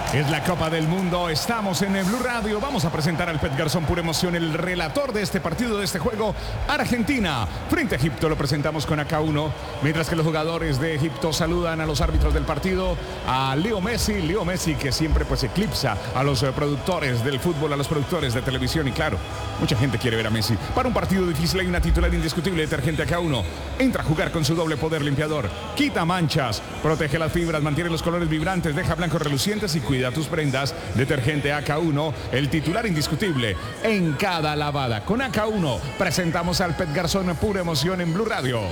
Es la Copa del Mundo, estamos en el Blue Radio. Vamos a presentar al Pet Garzón, pura emoción, el relator de este partido, de este juego. Argentina frente a Egipto, lo presentamos con AK1. Mientras que los jugadores de Egipto saludan a los árbitros del partido, a Leo Messi que siempre pues eclipsa a los productores del fútbol, a los productores de televisión. Y claro, mucha gente quiere ver a Messi. Para un partido difícil hay una titular indiscutible, detergente AK1. Entra a jugar con su doble poder limpiador, quita manchas, protege las fibras, mantiene los colores vibrantes, deja blancos relucientes y cuida tus prendas. Detergente AK1, el titular indiscutible en cada lavada. Con AK1 presentamos al Pet Garzón, pura emoción en Blue Radio.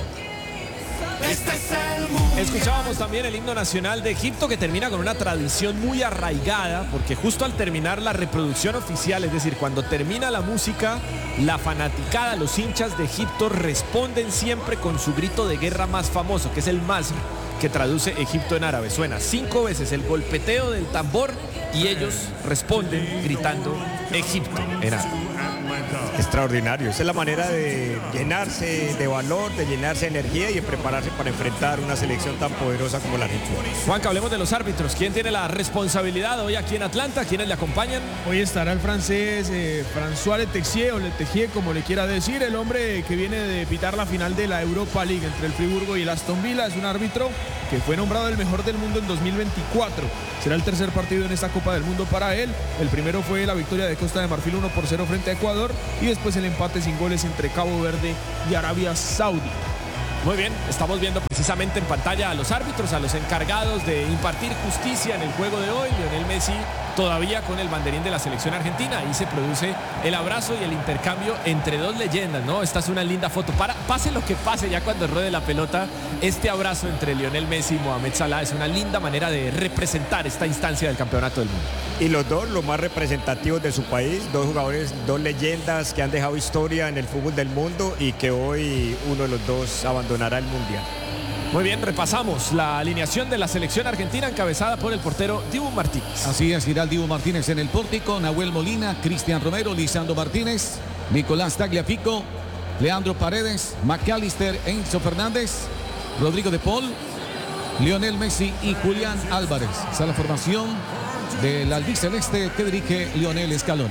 Escuchábamos también el himno nacional de Egipto, que termina con una tradición muy arraigada, porque justo al terminar la reproducción oficial, es decir, cuando termina la música, la fanaticada, los hinchas de Egipto responden siempre con su grito de guerra más famoso, que es el Masr, que traduce Egipto en árabe. Suena 5 veces el golpeteo del tambor y ellos responden gritando Egipto en árabe. Extraordinario, esa es la manera de llenarse de valor, de llenarse de energía y de prepararse para enfrentar una selección tan poderosa como la Argentina. Juanca, hablemos de los árbitros. ¿Quién tiene la responsabilidad hoy aquí en Atlanta? ¿Quiénes le acompañan? Hoy estará el francés François Letexier, o Letexier, como le quiera decir, el hombre que viene de pitar la final de la Europa League entre el Friburgo y el Aston Villa. Es un árbitro que fue nombrado el mejor del mundo en 2024. Será el tercer partido en esta Copa del Mundo para él. El primero fue la victoria de Costa de Marfil 1-0 frente a Ecuador y después el empate sin goles entre Cabo Verde y Arabia Saudí. Muy bien, estamos viendo precisamente en pantalla a los árbitros, a los encargados de impartir justicia en el juego de hoy. Lionel Messi todavía con el banderín de la selección argentina. Ahí se produce el abrazo y el intercambio entre dos leyendas, ¿no? Esta es una linda foto. Pase lo que pase, ya cuando ruede la pelota, este abrazo entre Lionel Messi y Mohamed Salah es una linda manera de representar esta instancia del campeonato del mundo. Y los dos, los más representativos de su país, dos jugadores, dos leyendas que han dejado historia en el fútbol del mundo y que hoy uno de los dos abandonará el Mundial. Muy bien, repasamos la alineación de la selección argentina encabezada por el portero Dibu Martínez. Así es, irá el Dibu Martínez en el pórtico, Nahuel Molina, Cristian Romero, Lisandro Martínez, Nicolás Tagliafico, Leandro Paredes, McAllister, Enzo Fernández, Rodrigo de Paul, Lionel Messi y Julián Álvarez. Esa es la formación del albiceleste que dirige Lionel Scaloni.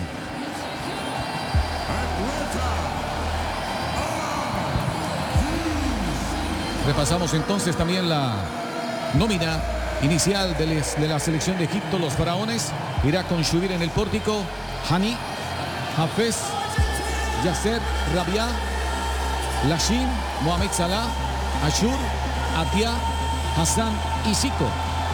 Repasamos entonces también la nómina inicial de la selección de Egipto. Los faraones irá con Shubir en el pórtico, Hani, Hafez, Yasser, Rabia, Lashim, Mohamed Salah, Ashur, Atia, Hassan y Zico.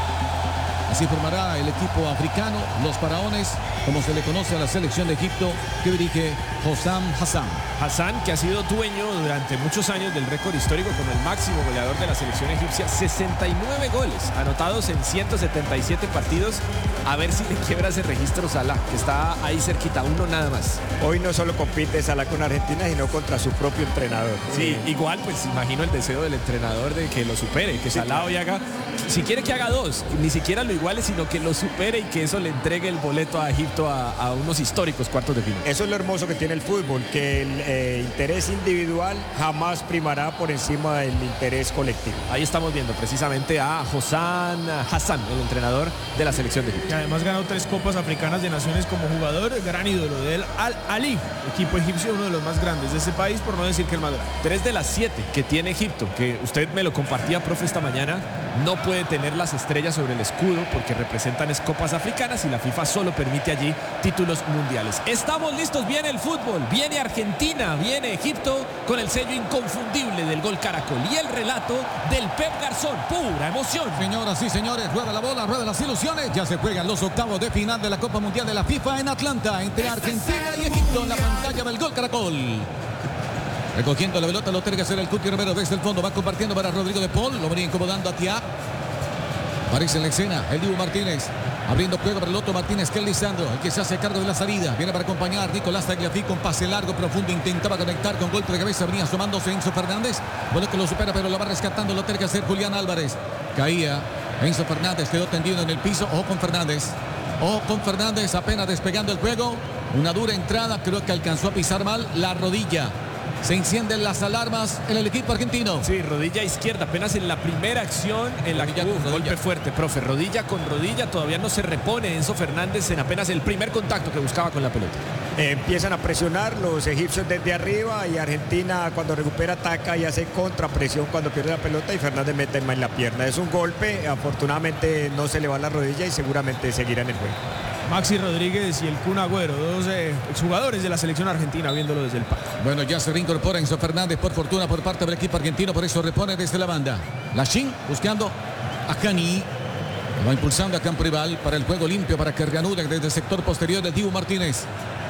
Así formará el equipo africano, los faraones, como se le conoce a la selección de Egipto, que dirige Hossam Hassan. Hassan, que ha sido dueño durante muchos años del récord histórico como el máximo goleador de la selección egipcia, 69 goles anotados en 177 partidos. A ver si le quiebra ese registro Salah, que está ahí cerquita, uno nada más. Hoy no solo compite Salah con Argentina, sino contra su propio entrenador. Sí, igual pues imagino el deseo del entrenador de que lo supere, que Salah hoy haga, si quiere que haga dos, ni siquiera lo iguale, sino que lo supere y que eso le entregue el boleto a Egipto a unos históricos cuartos de final. Eso es lo hermoso que tiene el fútbol, que el interés individual jamás primará por encima del interés colectivo. Ahí estamos viendo precisamente a Hossam Hassan, el entrenador de la selección de Egipto. Que además ganó 3 Copas Africanas de Naciones como jugador, gran ídolo del Al-Ali, equipo egipcio, uno de los más grandes de ese país, por no decir que el más grande. 3 de las 7 que tiene Egipto, que usted me lo compartía, profe, esta mañana, no puede tener las estrellas sobre el escudo porque representan Copas Africanas y la FIFA solo permite allí títulos mundiales. Estamos listos, viene el fútbol, viene Argentina, viene Egipto con el sello inconfundible del gol Caracol y el relato del Pep Garzón, pura emoción. Señoras y señores, rueda la bola, rueda las ilusiones, ya se juegan los octavos de final de la Copa Mundial de la FIFA en Atlanta, entre Argentina y Egipto, en la pantalla del gol Caracol. Recogiendo la pelota, lo tiene que hacer el Cuti Romero desde el fondo, va compartiendo para Rodrigo de Paul, lo venía incomodando a Tia. Aparece en la escena el Dibu Martínez, abriendo juego para el otro Martínez, que es Lisandro, el que se hace cargo de la salida. Viene para acompañar Nicolás Tagliafico, un pase largo, profundo, intentaba conectar con golpe de cabeza, venía asomándose Enzo Fernández. Bueno, que lo supera, pero lo va rescatando, lo tiene que hacer Julián Álvarez. Caía Enzo Fernández, quedó tendido en el piso. Ojo con Fernández, apenas despegando el juego. Una dura entrada, creo que alcanzó a pisar mal la rodilla Se encienden las alarmas en el equipo argentino. Sí, rodilla izquierda, apenas en la primera acción, en la Rodilla con rodilla. golpe fuerte, profe, rodilla con rodilla, todavía no se repone Enzo Fernández en apenas el primer contacto que buscaba con la pelota. Empiezan a presionar los egipcios desde arriba y Argentina cuando recupera ataca y hace contrapresión cuando pierde la pelota y Fernández mete más en la pierna. Es un golpe, afortunadamente no se le va la rodilla y seguramente seguirá en el juego. Maxi Rodríguez y el Kun Agüero, dos exjugadores de la selección argentina, viéndolo desde el palco. Bueno, ya se reincorpora Enzo Fernández, por fortuna, por parte del equipo argentino, por eso repone desde la banda. Lachín buscando a Cani. Va impulsando a campo rival para el juego limpio, para que reanude desde el sector posterior del Dibu Martínez.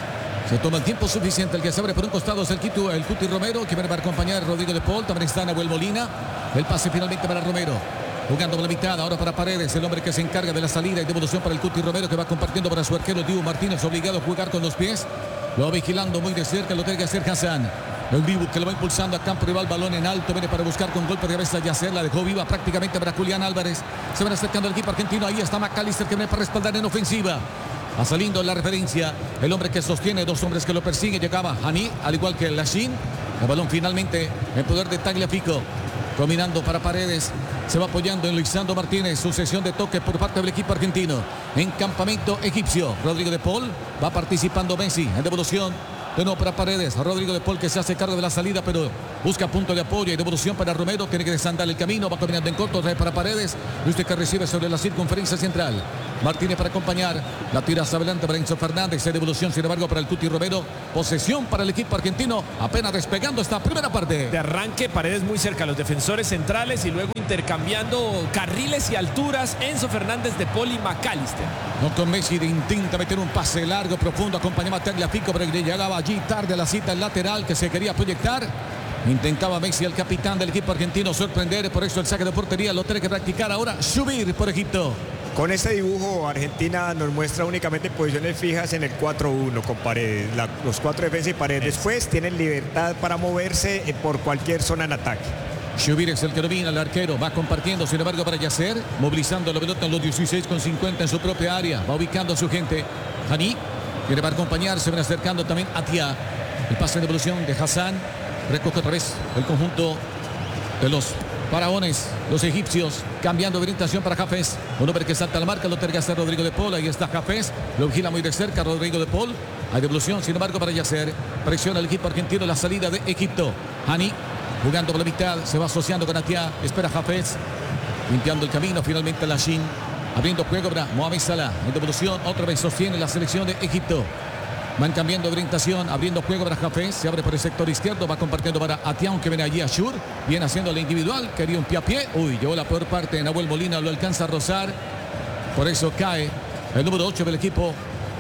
Se toma el tiempo suficiente. El que se abre por un costado es el Cuti Romero, que viene para acompañar a Rodrigo de Paul. También está Nahuel Molina. El pase finalmente para Romero. Jugando por la mitad, ahora para Paredes, el hombre que se encarga de la salida y devolución para el Cuti Romero, que va compartiendo para su arquero Dibu Martínez, obligado a jugar con los pies. Lo va vigilando muy de cerca, lo tiene que hacer Hassan. El Dibu que lo va impulsando a campo rival, balón en alto, viene para buscar con golpe de cabeza Yacer, la dejó viva prácticamente para Julián Álvarez. Se van acercando al equipo argentino, ahí está McAllister que viene para respaldar en ofensiva. Va saliendo la referencia, el hombre que sostiene, dos hombres que lo persiguen, llegaba Hani, al igual que Lachín. El balón finalmente en poder de Tagliafico. Combinando para Paredes, se va apoyando en Lisandro Martínez, sucesión de toques por parte del equipo argentino. En campamento egipcio, Rodrigo de Paul, va participando Messi en devolución. De nuevo para Paredes, Rodrigo de Paul que se hace cargo de la salida, pero busca punto de apoyo y devolución para Romero, tiene que desandar el camino, va caminando en corto, trae para Paredes, Luis que recibe sobre la circunferencia central. Martínez para acompañar, la tira hacia adelante para Enzo Fernández, en devolución sin embargo para el Cuti Romero, posesión para el equipo argentino, apenas despegando esta primera parte. De arranque, Paredes muy cerca a los defensores centrales y luego intercambiando carriles y alturas, Enzo Fernández, de Paul y McAllister. No con Messi, intenta meter un pase largo, profundo, acompañaba a Tagliafico, pero llegaba allí tarde la cita, el lateral que se quería proyectar. Intentaba Messi, el capitán del equipo argentino, sorprender, por eso el saque de portería lo tiene que practicar ahora subir por Egipto. Con este dibujo Argentina nos muestra únicamente posiciones fijas en el 4-1 con Paredes, los cuatro defensas y Paredes. Después tienen libertad para moverse por cualquier zona en ataque. Shubir es el que domina, el arquero, va compartiendo sin embargo para Yacer, movilizando la pelota en los 16,50 en su propia área, va ubicando a su gente. Hani quiere para acompañar, se ven acercando también a Tia. El pase de devolución de Hassan, recoge otra vez el conjunto de los faraones, los egipcios, cambiando de orientación para Hafez. Un hombre que salta a la marca, lo tiene que hacer Rodrigo de Paul, ahí está Hafez, lo vigila muy de cerca Rodrigo de Paul. Hay devolución sin embargo para Yacer, presiona el equipo argentino la salida de Egipto. Hani jugando por la mitad, se va asociando con Atia, espera Hafez, limpiando el camino, finalmente Lachín, abriendo juego para Mohamed Salah, en devolución, otra vez sostiene la selección de Egipto. Van cambiando de orientación, abriendo juego para Hafez, se abre por el sector izquierdo, va compartiendo para Atián, que viene allí a Shur, viene haciendo la individual, quería un pie a pie, llevó la peor parte, Nahuel Molina lo alcanza a rozar, por eso cae el número 8 del equipo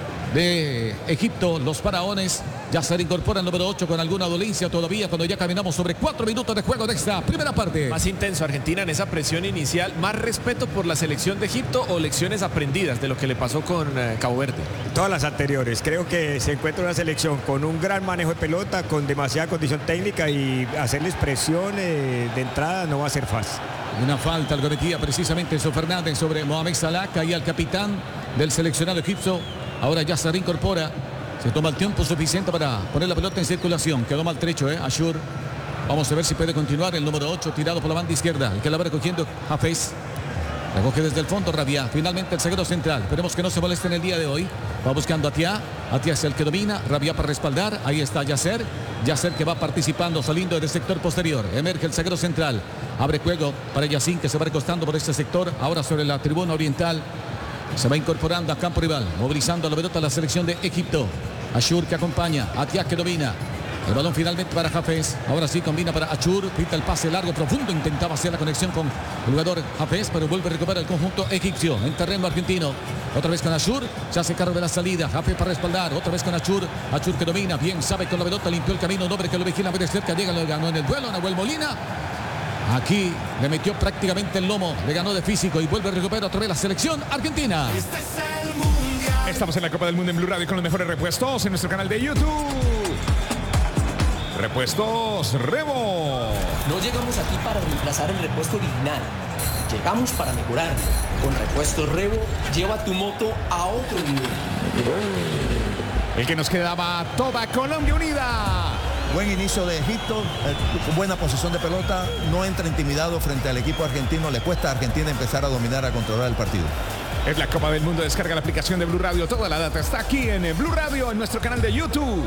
de Egipto, los faraones. Ya se reincorpora el número 8 con alguna dolencia todavía cuando ya caminamos sobre 4 minutos de juego de esta primera parte. Más intenso Argentina en esa presión inicial, más respeto por la selección de Egipto o lecciones aprendidas de lo que le pasó con Cabo Verde. Todas las anteriores, creo que se encuentra una selección con un gran manejo de pelota, con demasiada condición técnica y hacerles presión de entrada no va a ser fácil. Una falta lo cometía precisamente Enzo Fernández sobre Mohamed Salah, caía el capitán del seleccionado egipcio. Ahora ya se reincorpora. Se toma el tiempo suficiente para poner la pelota en circulación. Quedó maltrecho, Ashur. Vamos a ver si puede continuar. El número 8 tirado por la banda izquierda. El que la va recogiendo Hafez. Recoge desde el fondo Rabia. Finalmente el zaguero central. Esperemos que no se moleste en el día de hoy. Va buscando a Tia. Atia es el que domina. Rabia para respaldar. Ahí está Yacer. Yacer que va participando, saliendo del sector posterior. Emerge el zaguero central. Abre juego para Yacine, que se va recostando por este sector. Ahora sobre la tribuna oriental. Se va incorporando a campo rival, movilizando la pelota a la selección de Egipto. Ashur que acompaña, Atiá que domina. El balón finalmente para Hafez. Ahora sí combina para Ashur. Pita el pase largo, profundo. Intentaba hacer la conexión con el jugador Hafez, pero vuelve a recuperar el conjunto egipcio en terreno argentino. Otra vez con Ashur. Se hace cargo de la salida. Hafez para respaldar. Otra vez con Ashur. Ashur que domina. Bien sabe con la pelota. Limpió el camino. Un hombre que lo vigila muy de cerca. Llega, lo ganó en el duelo. Nahuel Molina. Aquí le metió prácticamente el lomo, le ganó de físico y vuelve a recuperar otra vez la selección argentina. Estamos en la Copa del Mundo en Blue Radio con los mejores repuestos en nuestro canal de YouTube. Repuestos Rebo. No llegamos aquí para reemplazar el repuesto original. Llegamos para mejorarlo. Con Repuestos Rebo, lleva tu moto a otro nivel. El que nos quedaba toda Colombia unida. Buen inicio de Egipto, buena posición de pelota, no entra intimidado frente al equipo argentino, le cuesta a Argentina empezar a dominar, a controlar el partido. Es la Copa del Mundo, descarga la aplicación de Blue Radio, toda la data está aquí en Blue Radio, en nuestro canal de YouTube.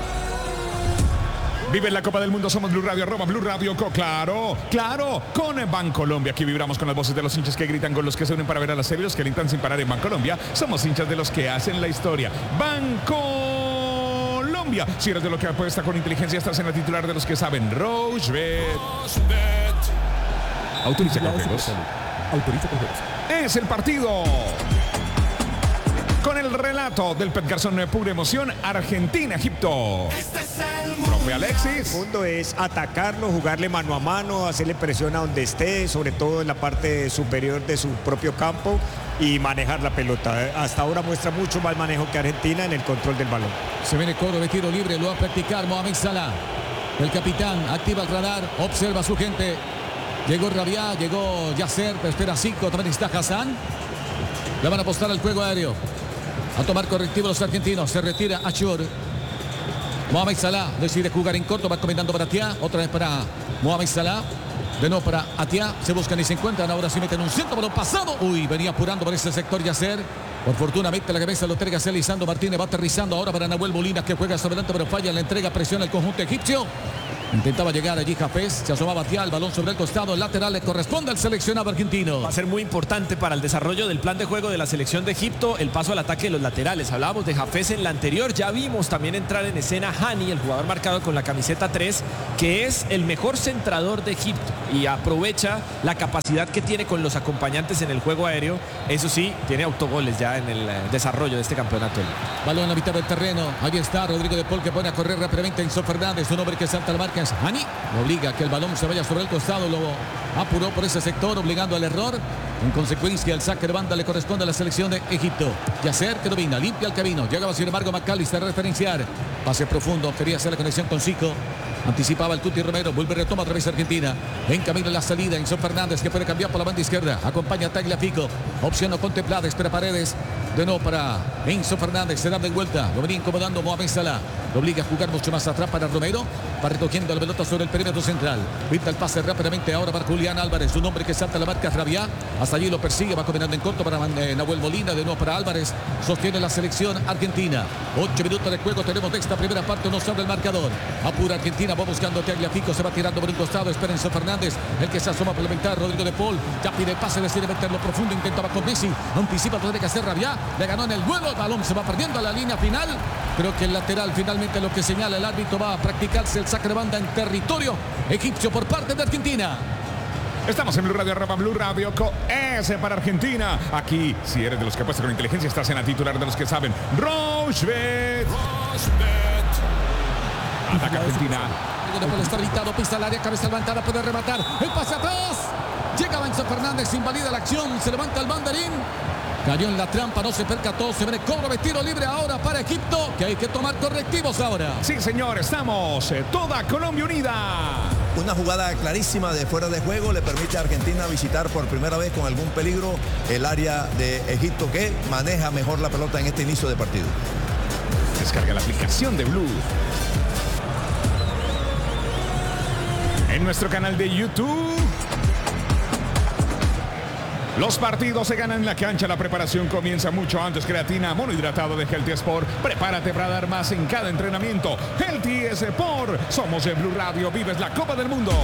Vive la Copa del Mundo, somos Blue Radio, @Blue Radio, claro, con Bancolombia. Aquí vibramos con las voces de los hinchas que gritan, con los que se unen para ver a las series, los que gritan sin parar en Bancolombia. Somos hinchas de los que hacen la historia. Bancolombia. Si eres de los que apuesta con inteligencia, estás en la titular de los que saben. Rochebet. Autoriza con juegos. Es el partido. Con el relato del Pet Garzón, pura emoción, Argentina-Egipto. Profe Alexis. El mundo es atacarlo, jugarle mano a mano, hacerle presión a donde esté, sobre todo en la parte superior de su propio campo y manejar la pelota. Hasta ahora muestra mucho más manejo que Argentina en el control del balón. Se viene cobro de tiro libre, lo va a practicar Mohamed Salah. El capitán activa el radar, observa a su gente. Llegó Rabiá, llegó Yasser, pero espera 5, también está Hassan. Le van a apostar al juego aéreo. A tomar correctivo los argentinos. Se retira Achur. Mohamed Salah decide jugar en corto. Va combinando para Atia. Otra vez para Mohamed Salah. De nuevo para Atia. Se buscan y se encuentran. Ahora sí meten un centro. Balón pasado. Uy, venía apurando por ese sector Yasser. Por fortuna mete la cabeza. Lo entrega hacia Lisandro Martínez. Va aterrizando ahora para Nahuel Molina, que juega sobre adelante pero falla. Le entrega presión al conjunto egipcio. Intentaba llegar allí Hafez, se asomaba Atia, el balón sobre el costado, el lateral le corresponde al seleccionado argentino. Va a ser muy importante para el desarrollo del plan de juego de la selección de Egipto el paso al ataque de los laterales. Hablábamos de Hafez en la anterior, ya vimos también entrar en escena Hani, el jugador marcado con la camiseta 3, que es el mejor centrador de Egipto y aprovecha la capacidad que tiene con los acompañantes en el juego aéreo. Eso sí, tiene autogoles ya en el desarrollo de este campeonato. Balón a la mitad del terreno, ahí está Rodrigo de Paul, que pone a correr rápidamente Enzo Fernández, un hombre que salta la marca. Hani lo obliga a que el balón se vaya sobre el costado, lo apuró por ese sector obligando al error. En consecuencia el saque de banda le corresponde a la selección de Egipto. Yasser que domina, limpia el camino, llegaba sin embargo McAllister a referenciar, pase profundo, quería hacer la conexión con Zico. Anticipaba el Tuti Romero, vuelve retoma otra vez Argentina. En camino en la salida, Enzo Fernández que puede cambiar por la banda izquierda. Acompaña a Tagliafico. Opción no contemplada, espera Paredes. De nuevo para Enzo Fernández, se da de vuelta. Lo venía incomodando Mohamed Salah. Lo obliga a jugar mucho más atrás para Romero. Va recogiendo la pelota sobre el perímetro central. Pinta el pase rápidamente ahora para Julián Álvarez. Un hombre que salta la marca Rabiá. Hasta allí lo persigue, va combinando en corto para Nahuel Molina. De nuevo para Álvarez. Sostiene la selección argentina. 8 minutos de juego tenemos de esta primera parte. No se abre el marcador. Apura Argentina, va buscando a Tagliafico. Se va tirando por un costado. Espera Enzo Fernández. El que se asoma por la ventana. Rodrigo de Paul. Ya pide el pase, decide meterlo profundo. Intentaba con Messi. Anticipa, tiene que hacer Rabiá. Le ganó en el duelo. El balón se va perdiendo a la línea final. Creo que el lateral finalmente lo que señala el árbitro, va a practicarse el saque de banda en territorio egipcio por parte de Argentina. Estamos en Blue Radio, @Blue Radio, S para Argentina. Aquí, si eres de los que apuestan con inteligencia, estás en la titular de los que saben. Rochebet. Ataca Argentina. Está habilitado, pisa al área, cabeza levantada, puede rematar. El pase atrás. Llega Enzo Fernández, invalida la acción, se levanta el banderín. Cayó en la trampa, no se percató, se ve cobro de tiro libre ahora para Egipto, que hay que tomar correctivos ahora. Sí, señor, estamos toda Colombia unida. Una jugada clarísima de fuera de juego le permite a Argentina visitar por primera vez con algún peligro el área de Egipto, que maneja mejor la pelota en este inicio de partido. Descarga la aplicación de Blue. En nuestro canal de YouTube. Los partidos se ganan en la cancha, la preparación comienza mucho antes. Creatina monohidratado de Healthy Sport. Prepárate para dar más en cada entrenamiento. Healthy Sport. Somos en Blue Radio, vives la Copa del Mundo.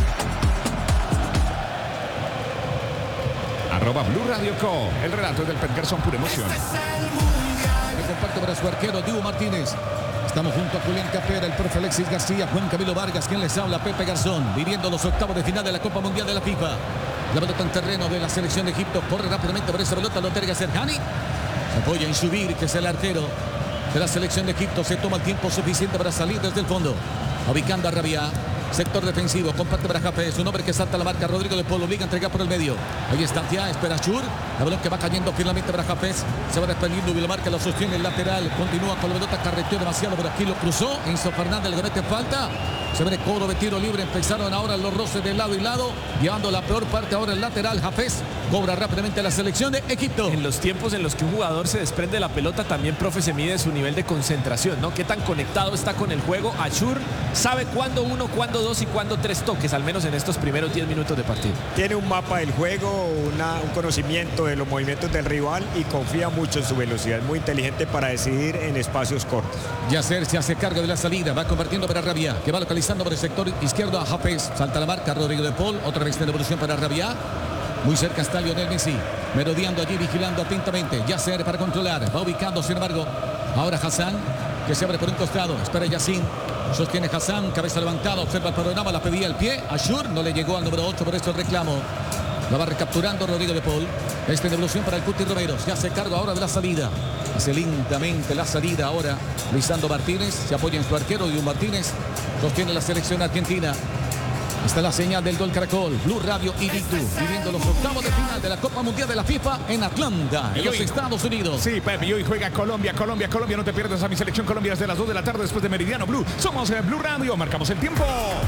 @Blue Radio Co. El relato del Pet Garzón, pura emoción. El compacto para su arquero, Dibu Martínez. Estamos junto a Julián Capera, el profe Alexis García, Juan Camilo Vargas, quien les habla, Pepe Garzón, viviendo los octavos de final de la Copa Mundial de la FIFA. La pelota en terreno de la selección de Egipto, corre rápidamente por esa pelota, lo entrega Serhani. Se apoya en subir, que es el arquero de la selección de Egipto. Se toma el tiempo suficiente para salir desde el fondo. Ubicando a Rabiá. Sector defensivo, comparte para Hafez, un hombre que salta la marca, Rodrigo de Paul, obliga a entregar por el medio. Ahí está Tia, espera Chur, la pelota que va cayendo finalmente para Hafez, se va desprendiendo y la marca lo sostiene el lateral, continúa con la pelota, carreteó demasiado por aquí, lo cruzó, Enzo Fernández le comete falta. Se ve codo de tiro libre. Empezaron ahora los roces de lado y lado. Llevando la peor parte ahora el lateral. Hafez cobra rápidamente la selección de Egipto. En los tiempos en los que un jugador se desprende de la pelota, también, profe, se mide su nivel de concentración, ¿no? Qué tan conectado está con el juego. Ashur sabe cuándo uno, cuándo dos y cuándo tres toques, al menos en estos primeros 10 minutos de partido. Tiene un mapa del juego, un conocimiento de los movimientos del rival y confía mucho en su velocidad. Es muy inteligente para decidir en espacios cortos. Yasser se hace cargo de la salida. Va compartiendo para Rabia, que va localizando por el sector izquierdo a Hafez. Salta la marca Rodrigo de Paul. Otra vez de devolución para Rabia. Muy cerca está Lionel Messi. Merodeando allí, vigilando atentamente. Yasser para controlar. Va ubicando, sin embargo. Ahora Hassan, que se abre por un costado. Espera Yassin. Sostiene Hassan. Cabeza levantada. Observa el panorama. La pedía el pie. Ashur no le llegó al número 8. Por eso el reclamo. La va recapturando Rodrigo de Paul. Devolución para el Cuti Romero. Se hace cargo ahora de la salida. Hace lentamente la salida ahora. Lisandro Martínez. Se apoya en su arquero. Y un Martínez sostiene la selección argentina. Está la señal del Gol Caracol, Blue Radio y Ditu, viviendo los octavos de final de la Copa Mundial de la FIFA en Atlanta, en los Estados Unidos. Sí, Pep, y hoy juega Colombia, no te pierdas a mi selección Colombia desde las 2 de la tarde después de Meridiano Blue. Somos Blue Radio, marcamos el tiempo.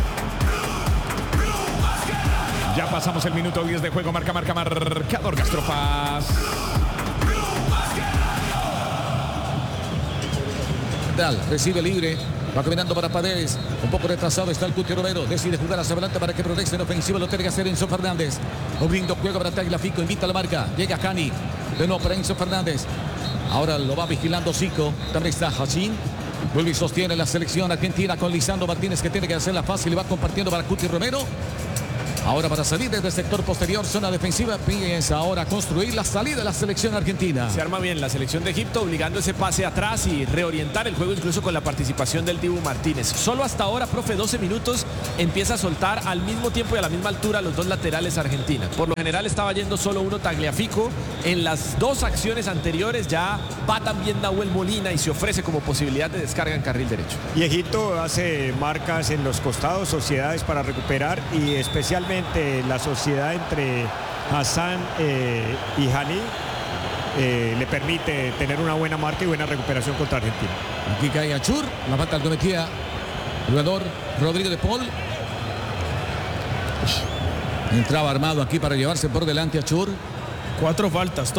Ya pasamos el minuto 10 de juego, marcador Gastropaz. Recibe libre. Va caminando para Paredes. Un poco retrasado está el Cuti Romero. Decide jugar hacia adelante para que progrese en ofensiva. Lo tiene que hacer Enzo Fernández. Abriendo juego para Tagliafico. Invita a la marca. Llega Cani. De nuevo para Enzo Fernández. Ahora lo va vigilando Zico. También está Hachin. Vuelve y sostiene la selección argentina con Lisandro Martínez, que tiene que hacerla fácil y va compartiendo para Cuti Romero. Ahora para salir desde el sector posterior, zona defensiva, piensa ahora a construir la salida de la selección argentina. Se arma bien la selección de Egipto, obligando ese pase atrás y reorientar el juego incluso con la participación del Dibu Martínez. Solo hasta ahora, profe, 12 minutos, empieza a soltar al mismo tiempo y a la misma altura los dos laterales argentinos. Por lo general estaba yendo solo uno Tagliafico. En las dos acciones anteriores ya va también Nahuel Molina y se ofrece como posibilidad de descarga en carril derecho. Y Egipto hace marcas en los costados, sociedades para recuperar y especialmente la sociedad entre Hassan y Hani le permite tener una buena marca y buena recuperación contra Argentina. Aquí cae Achur, la falta que cometía el jugador Rodrigo de Paul. Entraba armado aquí para llevarse por delante Achur. 4 faltas.